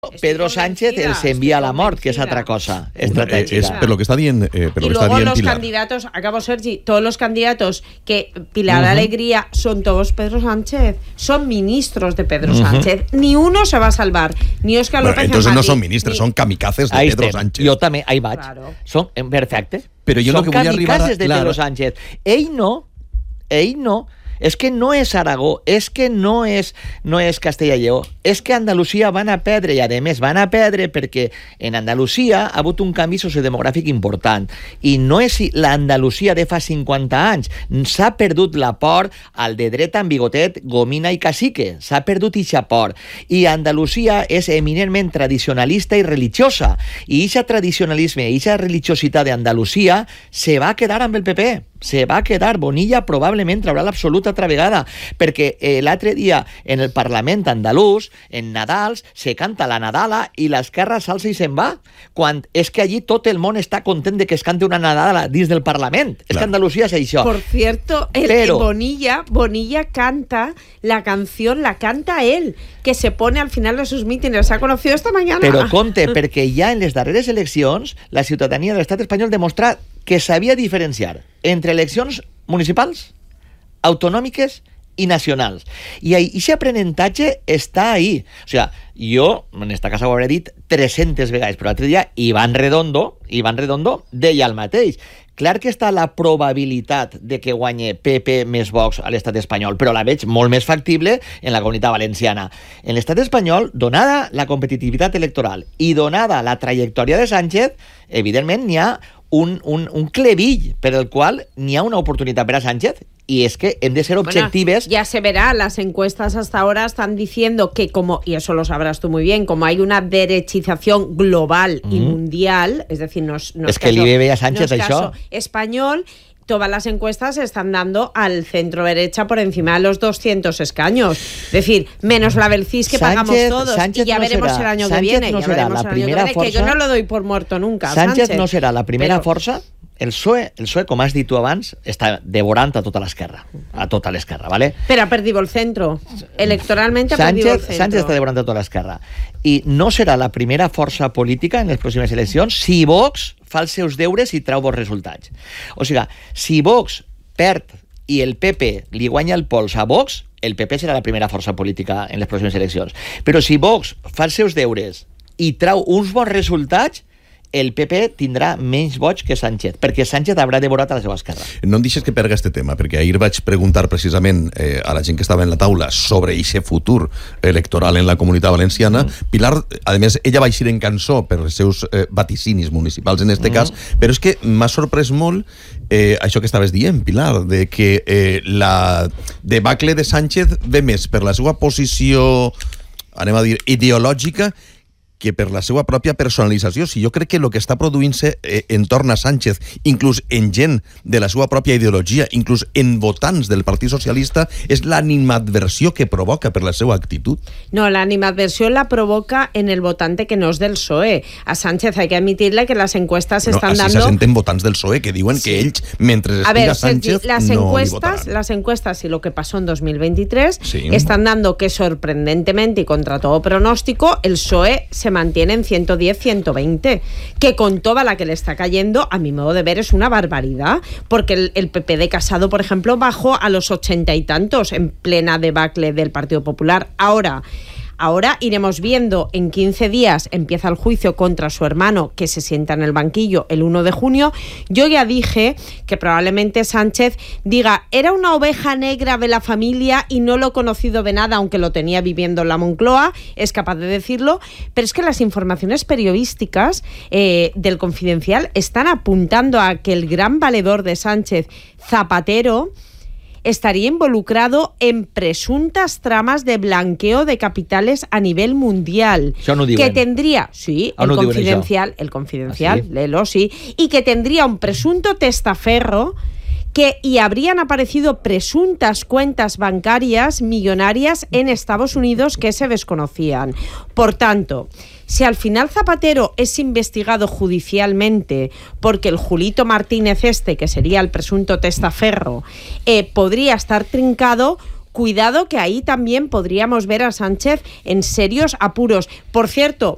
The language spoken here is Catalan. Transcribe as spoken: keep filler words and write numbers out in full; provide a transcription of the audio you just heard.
Pedro Sánchez els envia a la mort, que és altra cosa estratègica. Es, per lo que està dient, eh, per y lo que luego está dient los Pilar. candidatos, acabo Sergi, todos los candidatos que Pilar uh-huh. Alegría son todos Pedro Sánchez, son ministros de Pedro uh-huh. Sánchez, ni uno se va a salvar, ni Óscar bueno, López entonces Amati, no son ministres, ni... son kamikazes de ahí Pedro estem. Sánchez. Jo també, ahí vaig. Claro. Són, perfecte. Però jo són lo que vull arribar a... kamikazes de claro. Pedro Sánchez. Ell no, ell no. És que no és Aragó, és que no és, no és Castella i Lleó, és que Andalusia van a perdre, i a més van a perdre perquè en Andalusia ha hagut un canvi sociodemogràfic important, i no és l'Andalusia de fa cinquanta anys, s'ha perdut la por al de dreta amb bigotet, gomina i cacique, s'ha perdut ixa por, i Andalusia és eminentment tradicionalista i religiosa, i ixa tradicionalisme, ixa religiositat d'Andalusia se va quedar amb el P P, se va quedar. Bonilla probablement traurà l'absoluta altra vegada, perquè eh, l'altre dia en el Parlament andalús, en Nadals, se canta la Nadala i l'esquerra s'alça i se'n va, quan és que allí tot el món està content de que es cante una Nadala dins del Parlament. Claro. És que Andalusia és això. Por cierto, el, Pero, el Bonilla, Bonilla canta la canción, la canta él, que se pone al final de sus mítines. Se ha conocido esta mañana. Però compte, perquè ja en les darreres eleccions la ciutadania de l'estat espanyol demostra que sabia diferenciar entre eleccions municipals, autonòmiques i nacionals. I aquest aprenentatge està ahí. O sigui, jo, en esta casa ho hauré dit tres-centes vegades, però l'altre dia Iván Redondo, Iván Redondo deia el mateix. Clar que està la probabilitat de que guanye P P més Vox a l'estat espanyol, però la veig molt més factible en la Comunitat Valenciana. En l'estat espanyol, donada la competitivitat electoral i donada la trajectòria de Sánchez, evidentment n'hi ha un, un, un clevill per el qual n'hi ha una oportunitat per a Sánchez, y es que hem de ser objetivos. Bueno, ya se verá, las encuestas hasta ahora están diciendo que como, y eso lo sabrás tú muy bien, como hay una derechización global mm. y mundial, es decir, no es, no es es que caso, li ve a Sánchez no es caso això. español, todas las encuestas se están dando al centro derecha por encima de los doscientos escaños. Es decir, menos la Belcis que Sánchez, pagamos todos. Sánchez y ya no veremos será, el año Sánchez que viene. No ya será veremos la el año primera que viene, força, que yo no lo doy por muerto nunca. Sánchez, Sánchez no serà la primera Però... força. El P S O E, el P S O E, com has dit tu abans, està devorant a tota l'esquerra. A tota l'esquerra, ¿vale? Pero ha perdido el centro. Electoralmente ha Sánchez, perdido el centro. Sánchez està devorant a tota l'esquerra. I no serà la primera força política en les pròximes eleccions si Vox fa els seus deures i trau bons resultats. O sigui, si Vox perd i el P P li guanya el pols a Vox, el P P serà la primera força política en les pròximes eleccions. Però si Vox fa els seus deures i trau uns bons resultats, el P P tindrà menys vots que Sánchez, perquè Sánchez haurà devorat a la seva esquerra. No em deixes que perga este tema, perquè ahir vaig preguntar precisament eh, a la gent que estava en la taula sobre aquest futur electoral en la Comunitat Valenciana. Mm. Pilar, a més, ella va eixir en cançó per els seus eh, vaticinis municipals en este mm. cas, però és que m'ha sorprès molt eh, això que estaves dient, Pilar, de que eh, la debacle de Sánchez ve més per la seva posició, anem a dir, ideològica, que per la seva pròpia personalització. Si jo crec que el que està produint-se eh, entorn a Sánchez, inclús en gent de la seva pròpia ideologia, inclús en votants del Partit Socialista, és l'animadversió que provoca per la seva actitud. No, la animadversión la provoca en el votante que no es del P S O E. A Sánchez hay que admitirle que las encuestas no, están así dando... se senten votants del P S O E que diuen sí. que ells, mentre estiga ver, Sánchez, las no encuestas, las encuestas y lo que pasó en dos mil veintitrés sí. están dando que sorprendentemente y contra todo pronóstico el P S O E se mantiene en ciento diez, ciento veinte, que con toda la que le está cayendo, a mi modo de ver, es una barbaridad, porque el, el P P de Casado, por ejemplo, bajó a los ochenta y tantos en plena debacle del Partido Popular. Ahora... Ahora iremos viendo, en quince días empieza el juicio contra su hermano, que se sienta en el banquillo el uno de junio. Yo ya dije que probablemente Sánchez diga, era una oveja negra de la familia y no lo he conocido de nada, aunque lo tenía viviendo en la Moncloa, es capaz de decirlo, pero es que las informaciones periodísticas eh, del Confidencial están apuntando a que el gran valedor de Sánchez, Zapatero, estaría involucrado en presuntas tramas de blanqueo de capitales a nivel mundial. Això no ho diuen. Que tendría, sí, el no confidencial, el confidencial, ¿Ah, sí? léelo, sí, y que tendría un presunto testaferro que y habrían aparecido presuntas cuentas bancarias millonarias en Estados Unidos que se desconocían. Por tanto, si al final Zapatero es investigado judicialmente porque el Julito Martínez este, que sería el presunto testaferro, eh, podría estar trincado, cuidado que ahí también podríamos ver a Sánchez en serios apuros. Por cierto,